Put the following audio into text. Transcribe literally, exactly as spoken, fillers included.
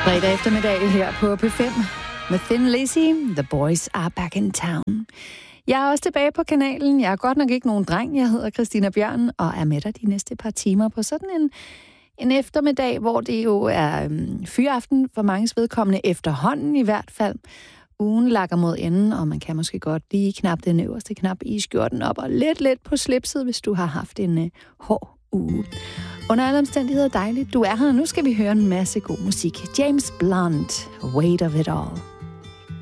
Fredag eftermiddag her på P fem med Thin Lizzy. The boys are back in town. Jeg er også tilbage på kanalen. Jeg er godt nok ikke nogen dreng. Jeg hedder Christina Bjørn og er med dig de næste par timer på sådan en, en eftermiddag, hvor det jo er øhm, fyraften for manges vedkommende efterhånden i hvert fald. Ugen lakker mod enden, og man kan måske godt lige knap den øverste knap i skjorten op og lidt lidt på slipset, hvis du har haft en øh, hård uge. Under alle omstændigheder dejligt, du er her. Nu skal vi høre en masse god musik. James Blunt, Weight of It All.